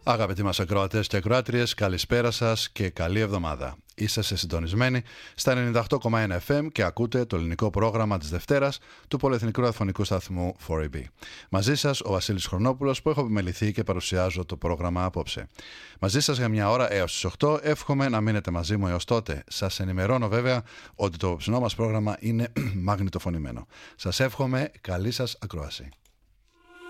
Αγαπητοί μας ακροατές και ακροάτριες, καλησπέρα σας και καλή εβδομάδα. Είσαστε συντονισμένοι στα 98,1 FM και ακούτε το ελληνικό πρόγραμμα της Δευτέρας του Πολυεθνικού Ραδιοφωνικού Σταθμού 4AB. Μαζί σας ο Βασίλης Χρονόπουλος που έχω επιμεληθεί και παρουσιάζω το πρόγραμμα απόψε. Μαζί σας για μια ώρα έως τις 8, εύχομαι να μείνετε μαζί μου έως τότε. Σας ενημερώνω βέβαια ότι το ψινό μας πρόγραμμα είναι μαγνητοφωνημένο. Σας εύχομαι καλή σας ακρόαση.